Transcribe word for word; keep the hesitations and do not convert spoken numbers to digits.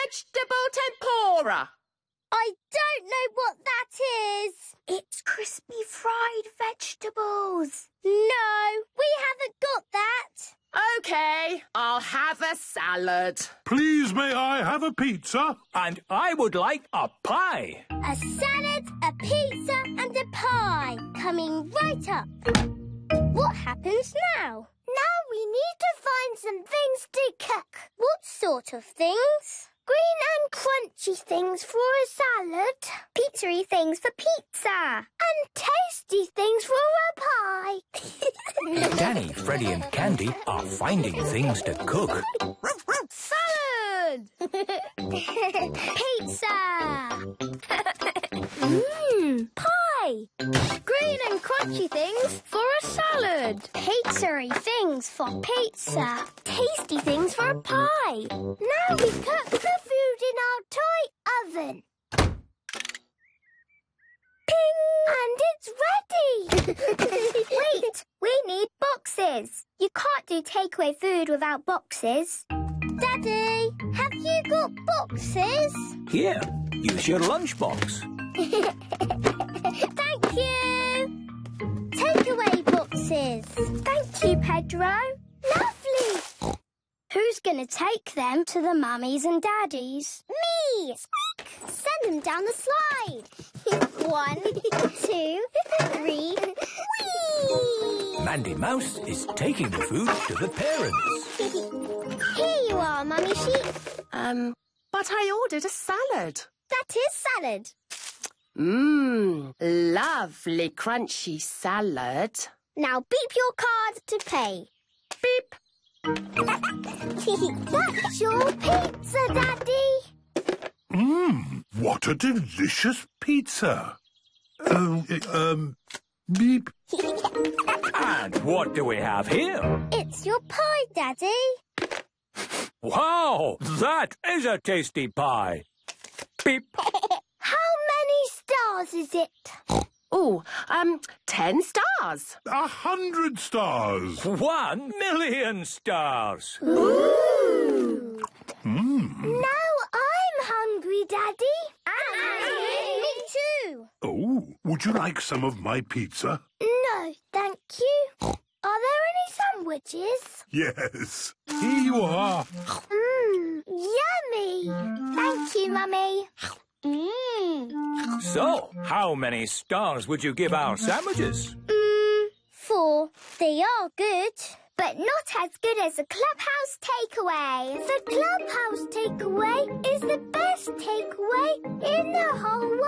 vegetable tempura. I don't know what that is. It's crispy fried vegetables. No, we haven't got that. OK, I'll have a salad. Please, may I have a pizza? And I would like a pie. A salad, a pizza and a pie. Coming right up. What happens now? Now we need to find some things to cook. What sort of things? Green and crunchy things for a salad. Pizza-y things for pizza. And tasty things for a pie. Danny, Freddie and Candy are finding things to cook. Salad! Pizza! Mmm, pie! Green and crunchy things for a salad. Pizza-y things for pizza. Tasty things for a pie. Now we cook the food in our toy oven. Ping! And it's ready! Wait, we need boxes. You can't do takeaway food without boxes. Daddy, have you got boxes? Here, use your lunchbox. Thank you. Takeaway boxes. Thank you, Pedro. Lovely. Who's going to take them to the mummies and daddies? Me! Squeak! Send them down the slide. One, two, three, whee! Mandy Mouse is taking the food to the parents. Here you are, Mummy Sheep. Um, but I ordered a salad. That is salad. Mmm, lovely crunchy salad. Now beep your card to pay. Beep. That's your pizza, Daddy. Mmm, what a delicious pizza. Um, um, beep. And what do we have here? It's your pie, Daddy. Wow, that is a tasty pie. Beep. How many stars is it? Oh, um, ten stars. A hundred stars. One million stars. Ooh. Mmm. Now I'm hungry, Daddy. And me too. Oh, would you like some of my pizza? No, thank you. Are there any sandwiches? Yes. Here you are. Mmm, yummy. Thank you, Mummy. Mmm. So, how many stars would you give our sandwiches? Mmm, four. They are good, but not as good as the Clubhouse takeaway. The Clubhouse takeaway is the best takeaway in the whole